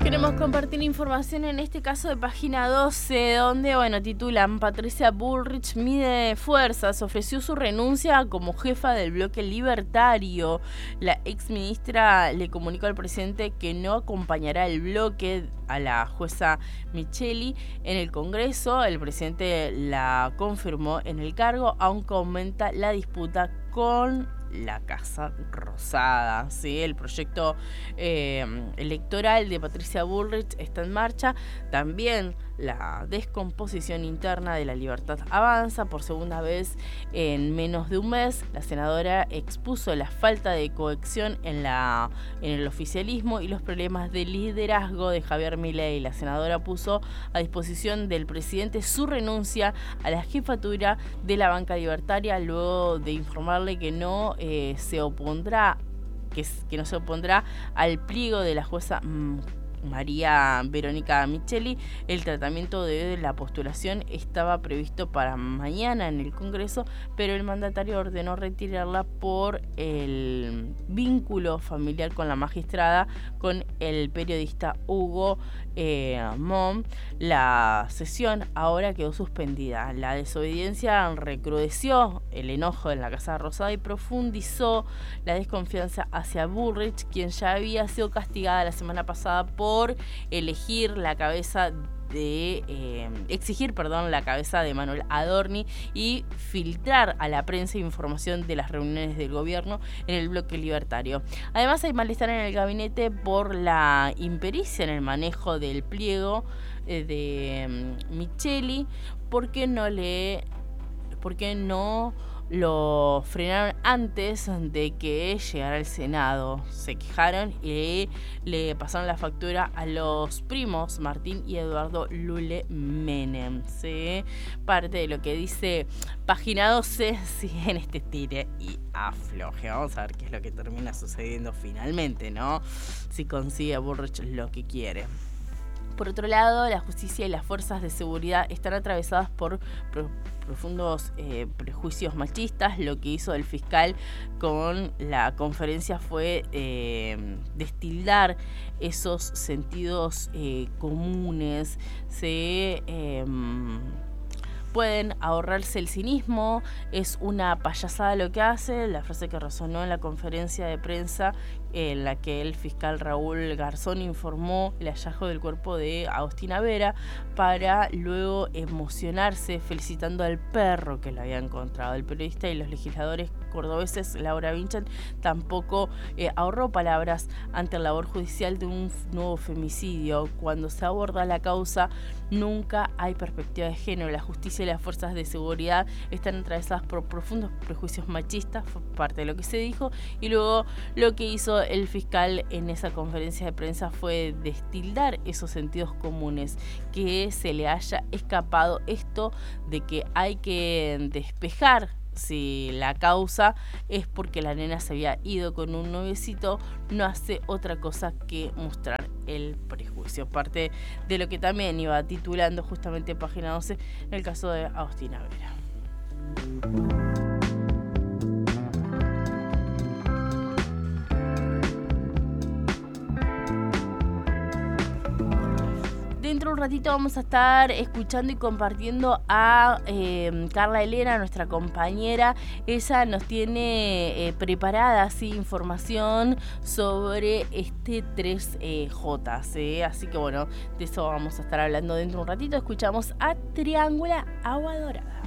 Queremos compartir información en este caso de Página 12, donde, titulan: Patricia Bullrich mide fuerzas, ofreció su renuncia como jefa del bloque libertario. La exministra le comunicó al presidente que no acompañará el bloque a la jueza Micheli en el Congreso. El presidente la confirmó en el cargo, aunque aumenta la disputa con la Casa Rosada. ¿Sí? El proyecto electoral de Patricia Bullrich está en marcha. También la descomposición interna de La Libertad Avanza. Por segunda vez en menos de un mes, la senadora expuso la falta de cohesión en el oficialismo y los problemas de liderazgo de Javier Milei. La senadora puso a disposición del presidente su renuncia a la jefatura de la banca libertaria, luego de informarle que no se opondrá al pliego de la jueza María Verónica Micheli. El tratamiento de la postulación estaba previsto para mañana en el Congreso, pero el mandatario ordenó retirarla por el vínculo familiar con la magistrada, con el periodista Hugo Mom. La sesión ahora quedó suspendida. La desobediencia recrudeció el enojo en la Casa Rosada y profundizó la desconfianza hacia Bullrich, quien ya había sido castigada la semana pasada por exigir la cabeza de Manuel Adorni y filtrar a la prensa información de las reuniones del gobierno en el bloque libertario. Además, hay malestar en el gabinete por la impericia en el manejo del pliego de Micheli, porque no lo frenaron antes de que llegara al Senado. Se quejaron y le pasaron la factura a los primos Martín y Eduardo Lule Menem. ¿Sí? Parte de lo que dice Página 12 sigue en este tire y afloje. Vamos a ver qué es lo que termina sucediendo finalmente, ¿no? Si consigue Bullrich lo que quiere. Por otro lado, la justicia y las fuerzas de seguridad están atravesadas por profundos prejuicios machistas. Lo que hizo el fiscal con la conferencia fue destildar esos sentidos comunes. Pueden ahorrarse el cinismo, es una payasada lo que hace. La frase que resonó en la conferencia de prensa en la que el fiscal Raúl Garzón informó el hallazgo del cuerpo de Agostina Vera, para luego emocionarse felicitando al perro que lo había encontrado. El periodista y los legisladores cordobeses Laura Vincent tampoco ahorró palabras ante la labor judicial de un nuevo femicidio. Cuando se aborda la causa, nunca hay perspectiva de género. La justicia y las fuerzas de seguridad están atravesadas por profundos prejuicios machistas, fue parte de lo que se dijo, y luego lo que hizo el fiscal en esa conferencia de prensa fue destildar esos sentidos comunes, que se le haya escapado esto de que hay que despejar si la causa es porque la nena se había ido con un noviecito. No hace otra cosa que mostrar el prejuicio. Parte de lo que también iba titulando justamente en Página 12 en el caso de Agostina Vera. Dentro de un ratito vamos a estar escuchando y compartiendo a Carla Elena, nuestra compañera. Ella nos tiene preparada así información sobre este 3J. Así que de eso vamos a estar hablando dentro de un ratito. Escuchamos a Triángula Agua Dorada.